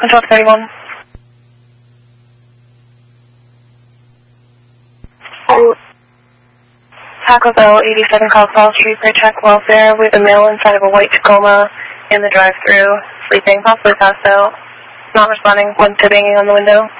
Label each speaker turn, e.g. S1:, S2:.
S1: 1231. Taco Bell, 87 Cogswell Street, Check Welfare, with a male inside of a white Tacoma in the drive-thru, sleeping, possibly passed out, not responding when to banging on the window.